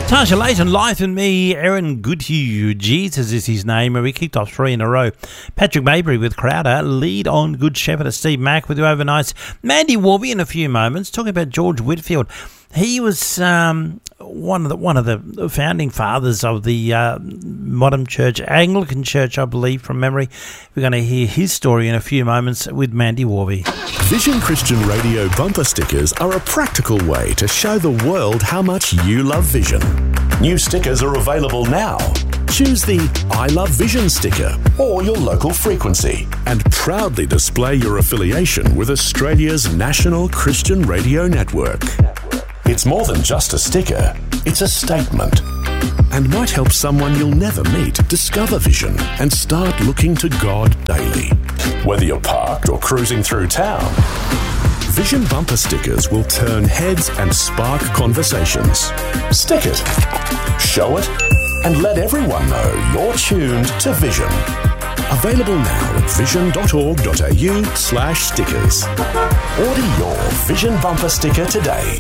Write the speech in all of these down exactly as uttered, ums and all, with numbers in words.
Tasha Layton, Life and Me, Aaron Goodhue, Jesus is his name, and we kicked off three in a row. Patrick Maybury with Crowder, Lead on Good Shepherd, Steve Mack with you overnight. Mandy Warby in a few moments, talking about George Whitefield. He was um, one of the one of the founding fathers of the uh, modern church, Anglican Church, I believe, from memory. We're going to hear his story in a few moments with Mandy Warby. Vision Christian Radio bumper stickers are a practical way to show the world how much you love Vision. New stickers are available now. Choose the I Love Vision sticker or your local frequency and proudly display your affiliation with Australia's national Christian radio network. It's more than just a sticker, it's a statement. And might help someone you'll never meet discover Vision and start looking to God daily. Whether you're parked or cruising through town, Vision bumper stickers will turn heads and spark conversations. Stick it, show it, and let everyone know you're tuned to Vision. Available now at vision.org.au slash stickers. Order your Vision bumper sticker today.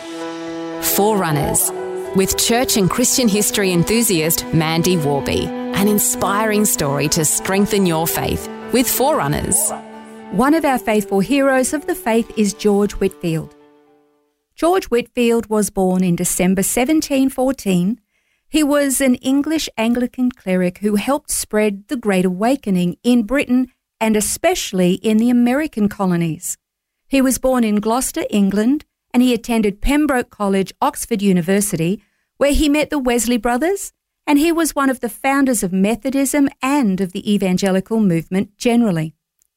Forerunners, with church and Christian history enthusiast Mandy Warby. An inspiring story to strengthen your faith with Forerunners. One of our faithful heroes of the faith is George Whitefield. George Whitefield was born in December seventeen fourteen. He was an English Anglican cleric who helped spread the Great Awakening in Britain and especially in the American colonies. He was born in Gloucester, England, and he attended Pembroke College, Oxford University, where he met the Wesley brothers, and he was one of the founders of Methodism and of the evangelical movement generally.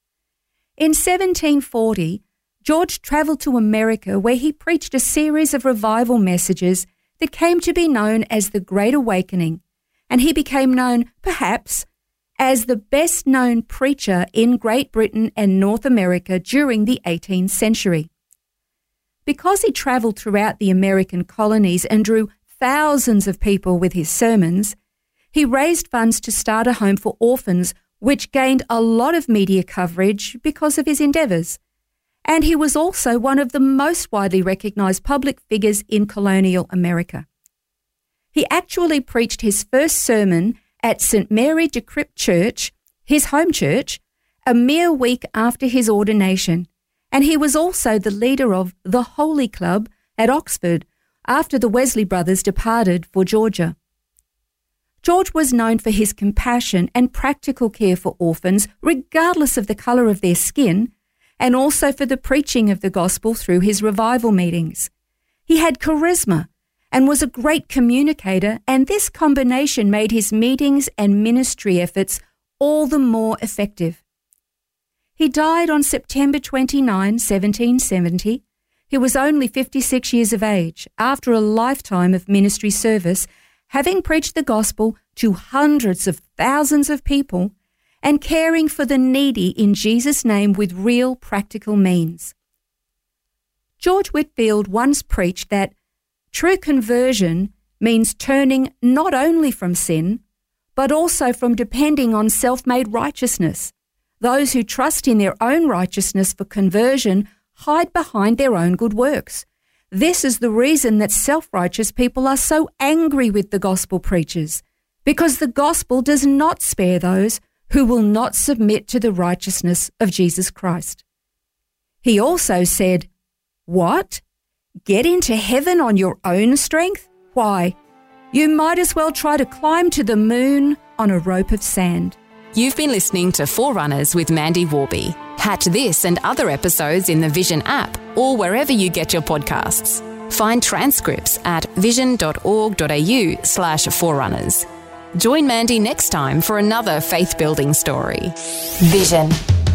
In seventeen forty, George travelled to America where he preached a series of revival messages that came to be known as the Great Awakening, and he became known, perhaps, as the best-known preacher in Great Britain and North America during the eighteenth century. Because he travelled throughout the American colonies and drew thousands of people with his sermons, he raised funds to start a home for orphans, which gained a lot of media coverage because of his endeavours. And he was also one of the most widely recognised public figures in colonial America. He actually preached his first sermon at Saint Mary de Crypt Church, his home church, a mere week after his ordination, and he was also the leader of the Holy Club at Oxford after the Wesley brothers departed for Georgia. George was known for his compassion and practical care for orphans, regardless of the colour of their skin, and also for the preaching of the gospel through his revival meetings. He had charisma and was a great communicator, and this combination made his meetings and ministry efforts all the more effective. He died on September twenty-ninth, seventeen seventy. He was only fifty-six years of age, after a lifetime of ministry service, having preached the gospel to hundreds of thousands of people and caring for the needy in Jesus' name with real practical means. George Whitefield once preached that true conversion means turning not only from sin, but also from depending on self-made righteousness. Those who trust in their own righteousness for conversion hide behind their own good works. This is the reason that self-righteous people are so angry with the gospel preachers, because the gospel does not spare those who will not submit to the righteousness of Jesus Christ. He also said, "What? Get into heaven on your own strength? Why, you might as well try to climb to the moon on a rope of sand." You've been listening to Forerunners with Mandy Warby. Catch this and other episodes in the Vision app or wherever you get your podcasts. Find transcripts at vision.org.au slash forerunners. Join Mandy next time for another faith-building story. Vision.